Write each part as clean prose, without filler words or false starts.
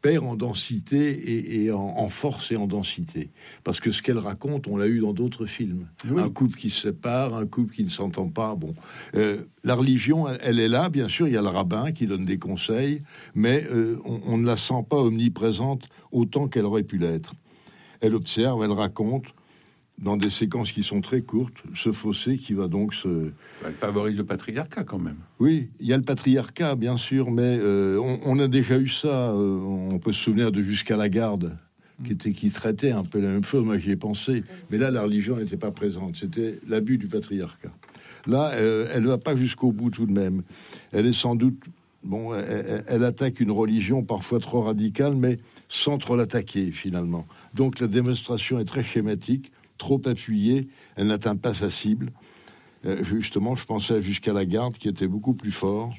perd en densité et en force et en densité. Parce que ce qu'elle raconte, on l'a eu dans d'autres films. Oui. Un couple qui se sépare, un couple qui ne s'entend pas. Bon, la religion, elle est là, bien sûr, il y a le rabbin qui donne des conseils, mais on ne la sent pas omniprésente autant qu'elle aurait pu l'être. Elle observe, elle raconte, dans des séquences qui sont très courtes, ce fossé qui va donc se... Elle favorise le patriarcat quand même. Oui, il y a le patriarcat, bien sûr, mais on a déjà eu ça. On peut se souvenir de Jusqu'à la garde, qui traitait un peu la même chose. Moi, j'y ai pensé. Mais là, la religion n'était pas présente. C'était l'abus du patriarcat. Là, elle ne va pas jusqu'au bout tout de même. Elle est sans doute... Bon, elle attaque une religion parfois trop radicale, mais sans trop l'attaquer, finalement. Donc, la démonstration est très schématique, trop appuyée. Elle n'atteint pas sa cible. Justement, je pensais à Jusqu'à la garde, qui était beaucoup plus fort.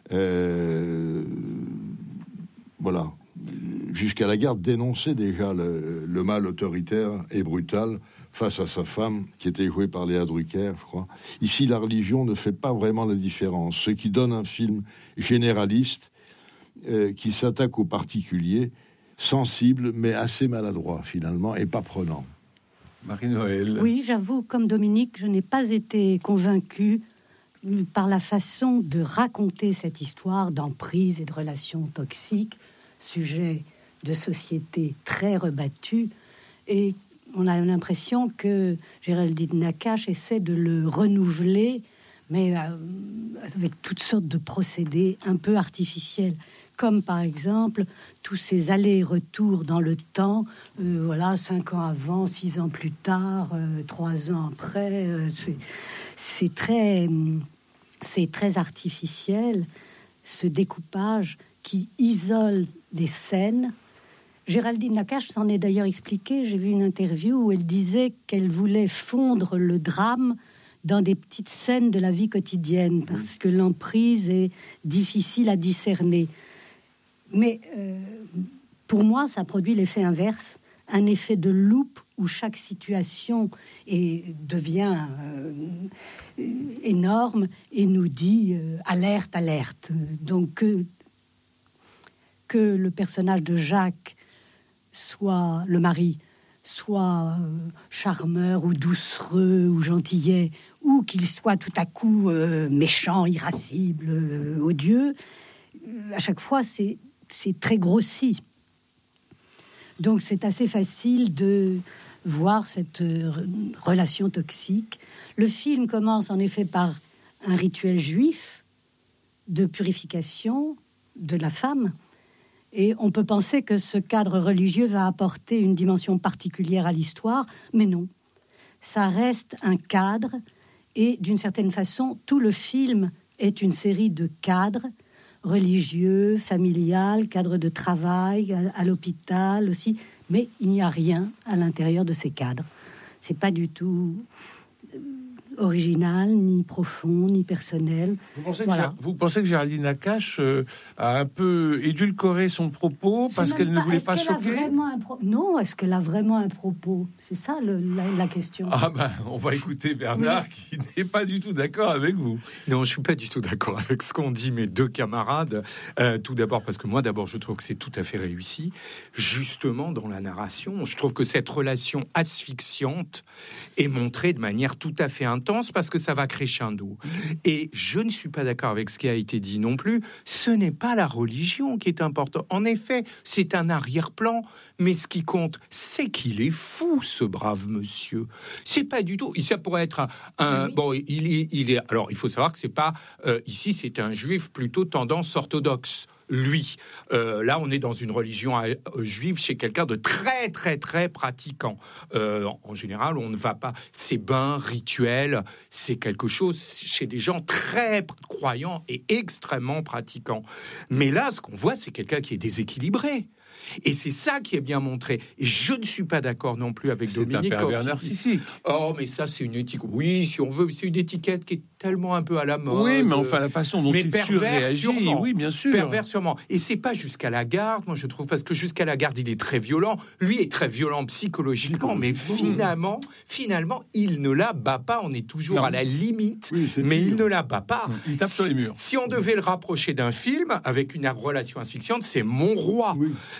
Voilà. Jusqu'à la garde dénonçait déjà le mal autoritaire et brutal face à sa femme, qui était jouée par Léa Drucker, je crois. Ici, la religion ne fait pas vraiment la différence. Ce qui donne un film généraliste, qui s'attaque aux particuliers, sensible, mais assez maladroit, finalement, et pas prenant. Marie-Noël. Oui, j'avoue, comme Dominique, je n'ai pas été convaincue par la façon de raconter cette histoire d'emprise et de relations toxiques, sujet de société très rebattu, et on a l'impression que Géraldine Nakache essaie de le renouveler, mais avec toutes sortes de procédés un peu artificiels, comme par exemple tous ces allers-retours dans le temps, 5 ans avant, 6 ans plus tard, 3 ans après, c'est très artificiel, ce découpage qui isole les scènes. Géraldine Nakache s'en est d'ailleurs expliquée. J'ai vu une interview où elle disait qu'elle voulait fondre le drame dans des petites scènes de la vie quotidienne, parce que l'emprise est difficile à discerner. Mais pour moi, ça produit l'effet inverse, un effet de loupe où chaque situation devient énorme et nous dit alerte, alerte. Donc que le personnage de Jacques soit le mari, soit charmeur ou doucereux ou gentillet, ou qu'il soit tout à coup méchant, irascible, odieux, à chaque fois c'est très grossi. Donc c'est assez facile de voir cette relation toxique. Le film commence en effet par un rituel juif de purification de la femme, et on peut penser que ce cadre religieux va apporter une dimension particulière à l'histoire, mais non. Ça reste un cadre, et d'une certaine façon, tout le film est une série de cadres religieux, familial, cadre de travail, à l'hôpital aussi, mais il n'y a rien à l'intérieur de ces cadres. C'est pas du tout original, ni profond, ni personnel. Vous pensez que Géraldine Nakache a un peu édulcoré son propos parce qu'elle ne voulait pas choquer ? Non, est-ce qu'elle a vraiment un propos ? C'est ça la question. Ah ben, on va écouter Bernard qui n'est pas du tout d'accord avec vous. Non, je suis pas du tout d'accord avec ce qu'ont dit mes deux camarades. Tout d'abord parce que moi, je trouve que c'est tout à fait réussi. Justement, dans la narration, je trouve que cette relation asphyxiante est montrée de manière tout à fait intense parce que ça va crescendo. Et je ne suis pas d'accord avec ce qui a été dit non plus. Ce n'est pas la religion qui est importante. En effet, c'est un arrière-plan, mais ce qui compte, c'est qu'il est fou, ce brave monsieur. C'est pas du tout. Ça pourrait être il est. Alors, il faut savoir que c'est pas ici, c'est un juif plutôt tendance orthodoxe. Lui, là, on est dans une religion juive chez quelqu'un de très, très, très pratiquant. En général, on ne va pas... Ces bains rituels, c'est quelque chose chez des gens très croyants et extrêmement pratiquants. Mais là, ce qu'on voit, c'est quelqu'un qui est déséquilibré. Et c'est ça qui est bien montré. Et je ne suis pas d'accord non plus avec Dominique. C'est un pervers narcissique. Oh, mais ça, c'est une étiquette. Oui, si on veut, c'est une étiquette qui est tellement un peu à la mode. Oui, mais enfin, la façon dont il surréagit, oui, bien sûr. Pervers sûrement. Et c'est pas Jusqu'à la garde, moi, je trouve, parce que Jusqu'à la garde, il est très violent. Lui est très violent psychologiquement, mais finalement, il ne la bat pas. On est toujours à la limite, mais il ne la bat pas. Il tape sur les murs. Si on devait le rapprocher d'un film avec une relation asphyxiante, c'est Mon Roi. Oui.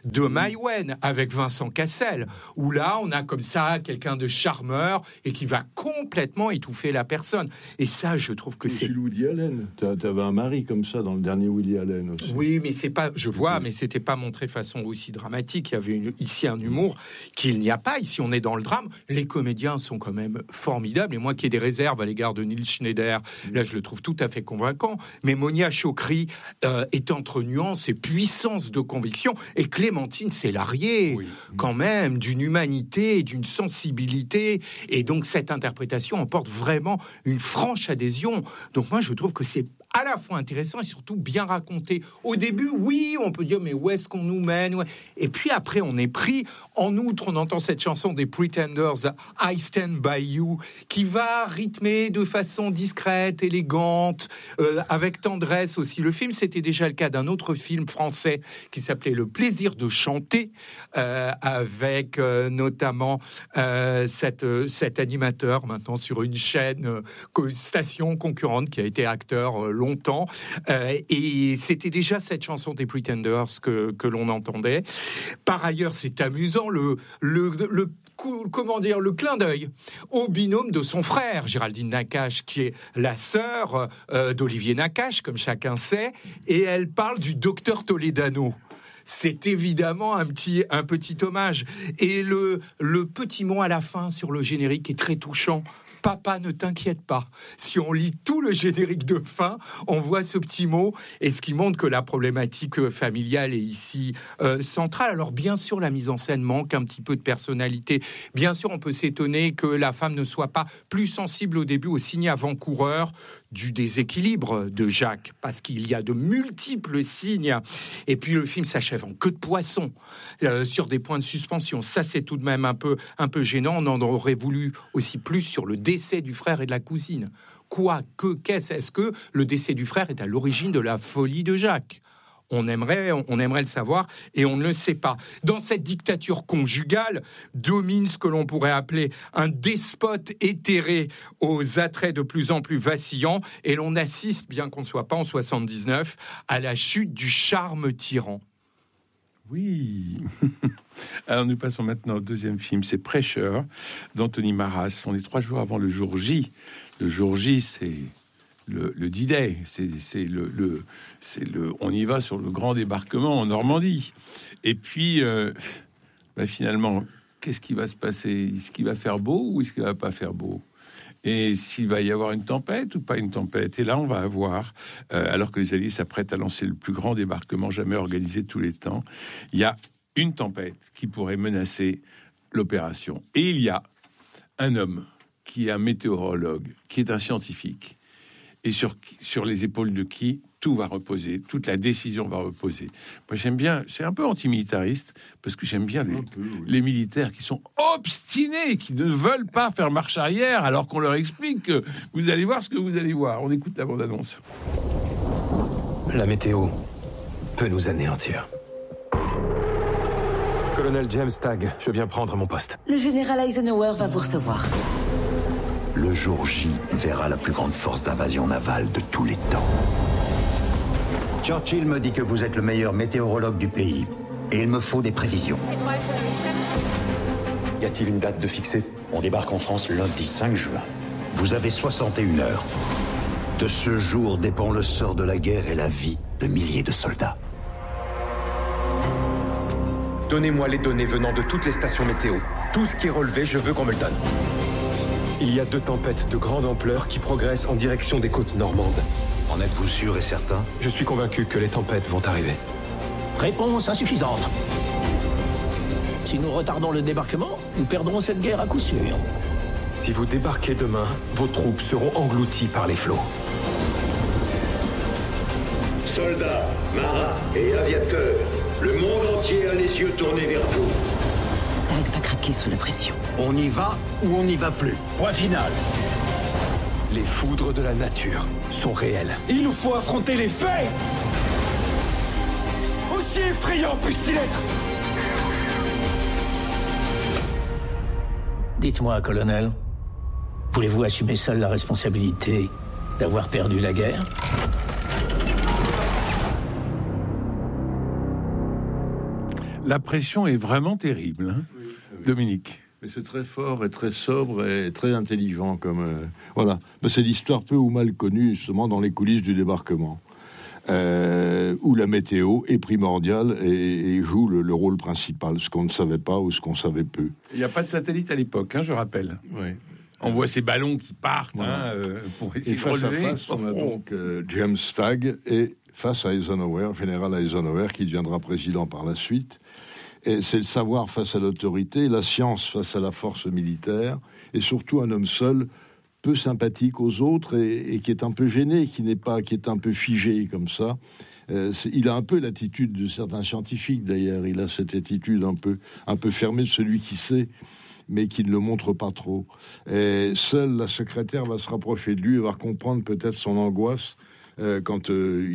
de Maïwenn avec Vincent Cassel, où là, on a comme ça quelqu'un de charmeur et qui va complètement étouffer la personne. Et ça, je trouve que c'est... Woody Allen. T'avais un mari comme ça dans le dernier Woody Allen aussi. Oui, mais c'est pas... Je vois, mais c'était pas montré de façon aussi dramatique. Il y avait ici un humour qu'il n'y a pas. Ici, on est dans le drame. Les comédiens sont quand même formidables. Et moi qui ai des réserves à l'égard de Neil Schneider, là, je le trouve tout à fait convaincant. Mais Monia Chokri est entre nuances et puissance de conviction. Et Clémentine Célarié, quand même, d'une humanité, d'une sensibilité. Et donc, cette interprétation emporte vraiment une franche adhésion. Donc, moi, je trouve que c'est à la fois intéressant et surtout bien raconté. Au début, oui, on peut dire, mais où est-ce qu'on nous mène? Et puis après, on est pris. En outre, on entend cette chanson des Pretenders, I Stand By You, qui va rythmer de façon discrète, élégante, avec tendresse aussi. Le film, c'était déjà le cas d'un autre film français qui s'appelait Le Plaisir de chanter, avec notamment cet animateur maintenant sur une chaîne, station concurrente, qui a été acteur longtemps, et c'était déjà cette chanson des Pretenders que l'on entendait. Par ailleurs, c'est amusant le clin d'œil au binôme de son frère, Géraldine Nakache, qui est la sœur d'Olivier Nakache, comme chacun sait, et elle parle du docteur Toledano. C'est évidemment un petit hommage. Et le petit mot à la fin sur le générique est très touchant. Papa, ne t'inquiète pas. Si on lit tout le générique de fin, on voit ce petit mot, et ce qui montre que la problématique familiale est ici centrale. Alors bien sûr, la mise en scène manque un petit peu de personnalité. Bien sûr, on peut s'étonner que la femme ne soit pas plus sensible au début au signe avant-coureur du déséquilibre de Jacques, parce qu'il y a de multiples signes. Et puis le film s'achève en queue de poisson, sur des points de suspension. Ça, c'est tout de même un peu gênant. On en aurait voulu aussi plus sur le décès du frère et de la cousine. Est-ce que le décès du frère est à l'origine de la folie de Jacques? On aimerait le savoir, et on ne le sait pas. Dans cette dictature conjugale, domine ce que l'on pourrait appeler un despote éthéré aux attraits de plus en plus vacillants, et l'on assiste, bien qu'on ne soit pas en 79, à la chute du charme tyran. Oui. Alors nous passons maintenant au deuxième film, c'est Prêcheur d'Anthony Marras. On est 3 jours avant le jour J. Le jour J, c'est le D-Day, on y va sur le grand débarquement en Normandie. Et puis, finalement, qu'est-ce qui va se passer? Est-ce qu'il va faire beau ou est-ce qu'il va pas faire beau? Et s'il va y avoir une tempête ou pas une tempête? Et là, on va avoir, alors que les Alliés s'apprêtent à lancer le plus grand débarquement jamais organisé de tous les temps, il y a une tempête qui pourrait menacer l'opération. Et il y a un homme qui est un météorologue, qui est un scientifique, et sur les épaules de qui tout va reposer, toute la décision va reposer. Moi, j'aime bien, c'est un peu antimilitariste, parce que j'aime bien les militaires qui sont obstinés, qui ne veulent pas faire marche arrière, alors qu'on leur explique que vous allez voir ce que vous allez voir. On écoute la bande-annonce. La météo peut nous anéantir. Colonel James Stagg, je viens prendre mon poste. Le général Eisenhower va vous recevoir. Le jour J verra la plus grande force d'invasion navale de tous les temps. Churchill me dit que vous êtes le meilleur météorologue du pays. Et il me faut des prévisions. Y a-t-il une date de fixée? On débarque en France lundi 5 juin. Vous avez 61 heures. De ce jour dépend le sort de la guerre et la vie de milliers de soldats. Donnez-moi les données venant de toutes les stations météo. Tout ce qui est relevé, je veux qu'on me le donne. Il y a 2 tempêtes de grande ampleur qui progressent en direction des côtes normandes. En êtes-vous sûr et certain? Je suis convaincu que les tempêtes vont arriver. Réponse insuffisante. Si nous retardons le débarquement, nous perdrons cette guerre à coup sûr. Si vous débarquez demain, vos troupes seront englouties par les flots. Soldats, marins et aviateurs, le monde entier a les yeux tournés vers vous. Stagg va craquer sous la pression. On y va ou on n'y va plus. Point final. Les foudres de la nature sont réelles. Il nous faut affronter les faits! Aussi effrayants puissent-ils être! Dites-moi, colonel, voulez-vous assumer seul la responsabilité d'avoir perdu la guerre? La pression est vraiment terrible, hein, Dominique. Mais c'est très fort et très sobre et très intelligent comme voilà. Mais c'est l'histoire peu ou mal connue justement dans les coulisses du débarquement, où la météo est primordiale et joue le rôle principal, ce qu'on ne savait pas ou ce qu'on savait peu. Il n'y a pas de satellite à l'époque, hein, je rappelle. Oui. On voit ces ballons qui partent, voilà. Pour essayer de relever. Et face à face, on a donc James Stagg et face à Eisenhower, général Eisenhower, qui deviendra président par la suite. Et c'est le savoir face à l'autorité, la science face à la force militaire, et surtout un homme seul, peu sympathique aux autres et qui est un peu gêné, qui est un peu figé comme ça. Il a un peu l'attitude de certains scientifiques d'ailleurs. Il a cette attitude un peu fermée de celui qui sait, mais qui ne le montre pas trop. Et seule la secrétaire va se rapprocher de lui et va comprendre peut-être son angoisse quand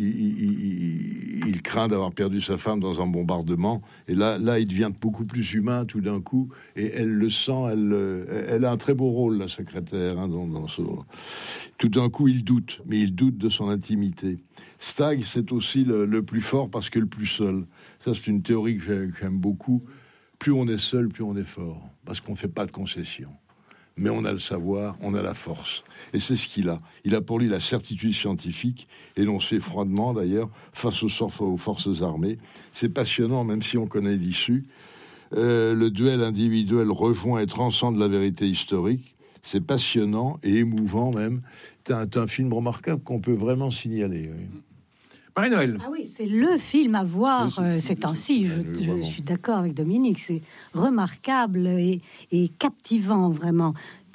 il craint d'avoir perdu sa femme dans un bombardement. Et là, il devient beaucoup plus humain tout d'un coup. Et elle le sent. Elle a un très beau rôle, la secrétaire. Hein, tout d'un coup, il doute, mais il doute de son intimité. Stagg, c'est aussi le plus fort parce que le plus seul. Ça, c'est une théorie que j'aime beaucoup. Plus on est seul, plus on est fort, parce qu'on ne fait pas de concessions. Mais on a le savoir, on a la force. Et c'est ce qu'il a. Il a pour lui la certitude scientifique, énoncée froidement d'ailleurs, face aux forces armées. C'est passionnant, même si on connaît l'issue. Le duel individuel rejoint et transcende la vérité historique. C'est passionnant et émouvant même. C'est un film remarquable qu'on peut vraiment signaler. Oui. Marie-Noël. Ah oui, c'est le film à voir ces temps-ci. Je suis d'accord avec Dominique. C'est remarquable et captivant, vraiment.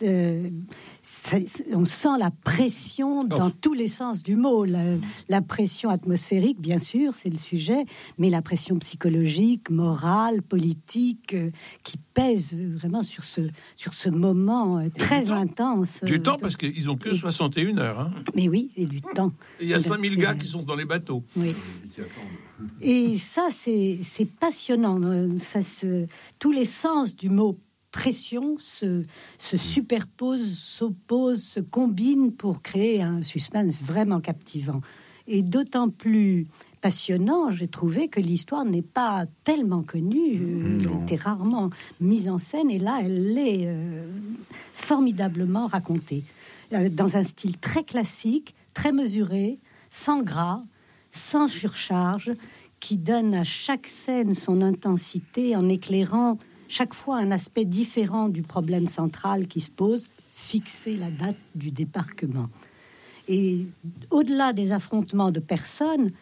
On sent la pression dans tous les sens du mot. La pression atmosphérique, bien sûr, c'est le sujet, mais la pression psychologique, morale, politique, qui pèse vraiment sur ce moment très intense. Du temps, parce qu'ils n'ont que 61 heures. Hein. Mais oui, et du temps. Il y a 5000 gars qui sont dans les bateaux. Oui. Et ça, c'est passionnant. Tous les sens du mot pression se superposent, s'opposent, se combinent pour créer un suspense vraiment captivant. Et d'autant plus passionnant, j'ai trouvé que l'histoire n'est pas tellement connue, était rarement mise en scène, et là, elle l'est formidablement racontée. Dans un style très classique, très mesuré, sans gras, sans surcharge, qui donne à chaque scène son intensité en éclairant chaque fois un aspect différent du problème central qui se pose, fixer la date du débarquement. Et au-delà des affrontements de personnes,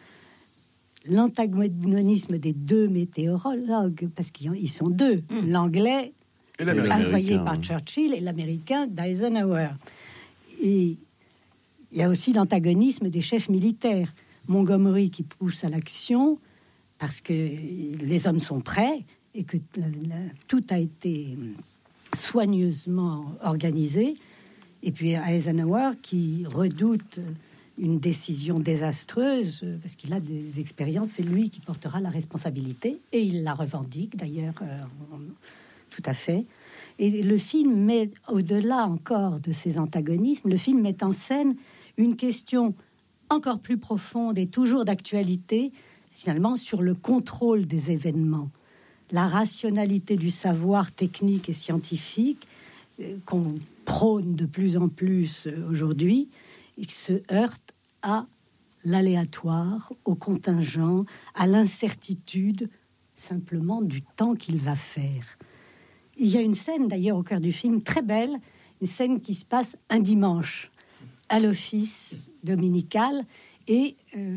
l'antagonisme des deux météorologues, parce qu'ils sont deux, l'anglais envoyé par Churchill et l'américain d'Eisenhower. Et il y a aussi l'antagonisme des chefs militaires. Montgomery qui pousse à l'action parce que les hommes sont prêts et que tout a été soigneusement organisé. Et puis Eisenhower qui redoute une décision désastreuse parce qu'il a des expériences, c'est lui qui portera la responsabilité et il la revendique d'ailleurs tout à fait. Et le film met, au-delà encore de ces antagonismes, le film met en scène une question encore plus profonde et toujours d'actualité, finalement, sur le contrôle des événements. La rationalité du savoir technique et scientifique qu'on prône de plus en plus aujourd'hui, il se heurte à l'aléatoire, au contingent, à l'incertitude simplement du temps qu'il va faire. Il y a une scène d'ailleurs au cœur du film très belle, une scène qui se passe un dimanche à l'office dominical et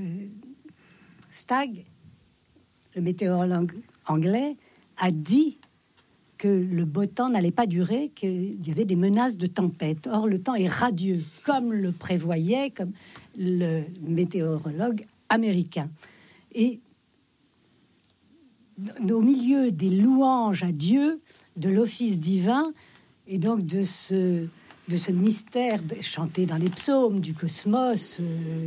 Stagg, le météorologue anglais, a dit que le beau temps n'allait pas durer, qu'il y avait des menaces de tempête. Or, le temps est radieux, comme le prévoyait comme le météorologue américain. Et au milieu des louanges à Dieu, de l'office divin, et donc de ce mystère chanté dans les psaumes, du cosmos,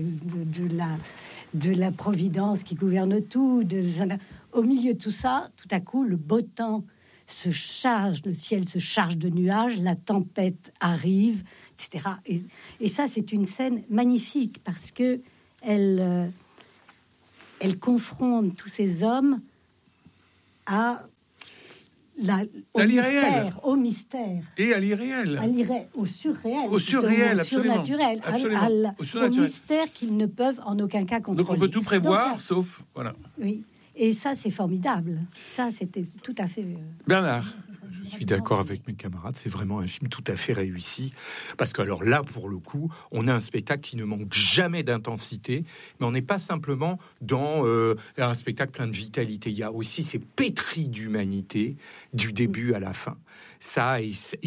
de la providence qui gouverne tout, au milieu de tout ça, tout à coup, le beau temps se charge, le ciel se charge de nuages, la tempête arrive, etc. Et ça, c'est une scène magnifique parce que elle confronte tous ces hommes au mystère. Et à l'irréel. Au surréel. Au surréel, au surnaturel. Au mystère qu'ils ne peuvent en aucun cas contrôler. Donc on peut tout prévoir, sauf... Voilà. Oui. Et ça, c'est formidable. Ça, c'était tout à fait... Bernard. Je suis d'accord avec mes camarades, c'est vraiment un film tout à fait réussi. Parce que alors là, pour le coup, on a un spectacle qui ne manque jamais d'intensité, mais on n'est pas simplement dans un spectacle plein de vitalité. Il y a aussi, c'est pétri d'humanité, du début à la fin. Ça,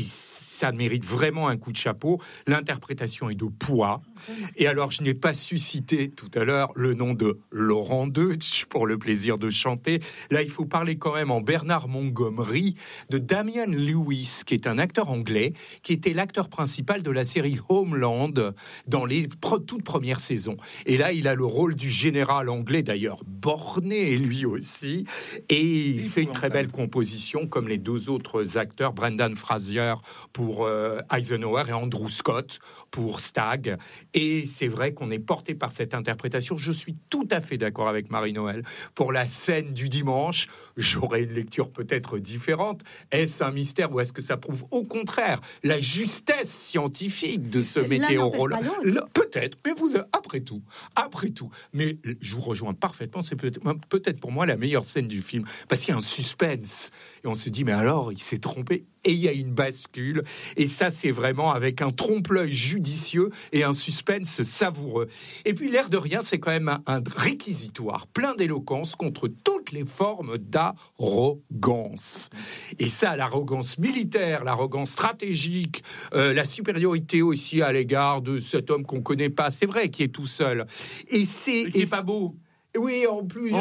ça mérite vraiment un coup de chapeau. L'interprétation est de poids. Et alors, je n'ai pas su citer tout à l'heure le nom de Laurent Deutsch pour le plaisir de chanter. Là, il faut parler quand même en Bernard Montgomery de Damian Lewis, qui est un acteur anglais, qui était l'acteur principal de la série Homeland dans les toutes premières saisons. Et là, il a le rôle du général anglais, d'ailleurs borné lui aussi. Et il fait une très belle composition, comme les deux autres acteurs, Brendan Fraser pour Eisenhower et Andrew Scott pour Stag. Et c'est vrai qu'on est porté par cette interprétation. Je suis tout à fait d'accord avec Marie-Noël. Pour la scène du dimanche, j'aurais une lecture peut-être différente. Est-ce un mystère ou est-ce que ça prouve au contraire la justesse scientifique de ce météorologue ? Peut-être, mais après tout. Mais je vous rejoins parfaitement. C'est peut-être pour moi la meilleure scène du film parce qu'il y a un suspense et on se dit mais alors il s'est trompé. Et il y a une bascule, et ça c'est vraiment avec un trompe-l'œil judicieux et un suspense savoureux. Et puis l'air de rien, c'est quand même un réquisitoire plein d'éloquence contre toutes les formes d'arrogance. Et ça, l'arrogance militaire, l'arrogance stratégique, la supériorité aussi à l'égard de cet homme qu'on connaît pas, c'est vrai, qui est tout seul. Et c'est qui est pas beau. Oui, en plus,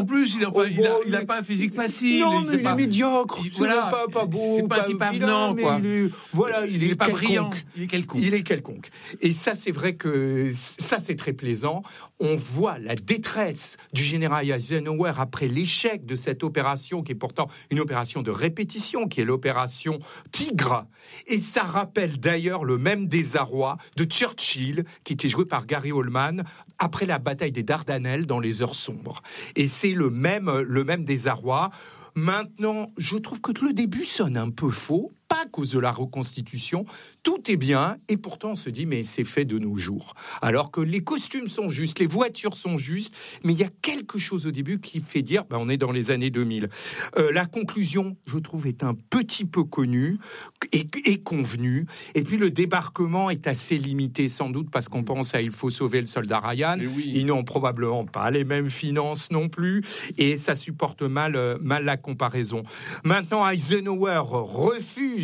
il a pas un physique facile. Non, mais il est médiocre. Voilà, pas beau, c'est pas un type avenant, quoi. Il est pas brillant. Il est quelconque. Et ça, c'est vrai que ça, c'est très plaisant. On voit la détresse du général Eisenhower après l'échec de cette opération, qui est pourtant une opération de répétition, qui est l'opération Tigre. Et ça rappelle d'ailleurs le même désarroi de Churchill, qui était joué par Gary Oldman, après la bataille des Dardanelles dans les heures sombres. Et c'est le même désarroi. Maintenant, je trouve que le début sonne un peu faux, pas à cause de la reconstitution. Tout est bien, et pourtant on se dit, mais c'est fait de nos jours. Alors que les costumes sont justes, les voitures sont justes, mais il y a quelque chose au début qui fait dire, on est dans les années 2000. La conclusion, je trouve, est un petit peu connue et convenue. Et puis le débarquement est assez limité, sans doute, parce qu'on pense à « Il faut sauver le soldat Ryan ». Oui. Ils n'ont probablement pas les mêmes finances non plus, et ça supporte mal la comparaison. Maintenant, Eisenhower refuse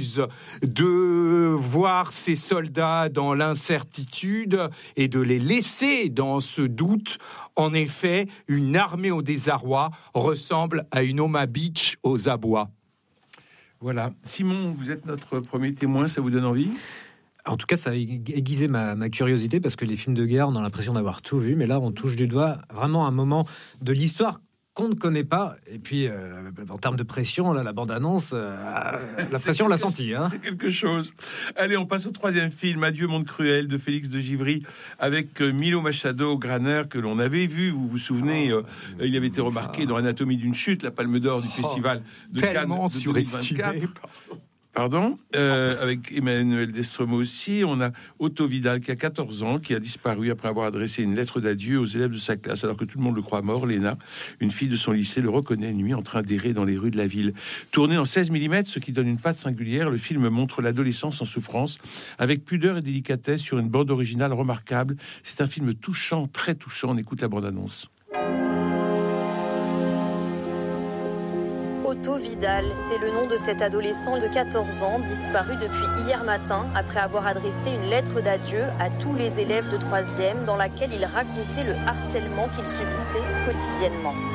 de voir ses soldats dans l'incertitude et de les laisser dans ce doute. En effet, une armée au désarroi ressemble à une Omaha Beach aux abois. Voilà. Simon, vous êtes notre premier témoin, ça vous donne envie ? En tout cas, ça a aiguisé ma curiosité parce que les films de guerre, on a l'impression d'avoir tout vu, mais là, on touche du doigt vraiment un moment de l'histoire qu'on ne connaît pas. Et puis, en termes de pression, là, la bande-annonce, la pression, on l'a senti. Hein. C'est quelque chose. Allez, on passe au troisième film, Adieu monde cruel, de Félix de Givry, avec Milo Machado Graner, que l'on avait vu, vous vous souvenez, il avait été remarqué dans Anatomie d'une chute, la Palme d'Or du Festival de Cannes de 2024. Pardon, avec Emmanuel Destremaux aussi. On a Otto Vidal qui a 14 ans, qui a disparu après avoir adressé une lettre d'adieu aux élèves de sa classe, alors que tout le monde le croit mort. Léna, une fille de son lycée, le reconnaît une nuit en train d'errer dans les rues de la ville. Tourné en 16 mm, ce qui donne une patte singulière, le film montre l'adolescence en souffrance, avec pudeur et délicatesse, sur une bande originale remarquable. C'est un film touchant, très touchant. On écoute la bande-annonce. Otto Vidal, c'est le nom de cet adolescent de 14 ans disparu depuis hier matin après avoir adressé une lettre d'adieu à tous les élèves de 3e dans laquelle il racontait le harcèlement qu'il subissait quotidiennement.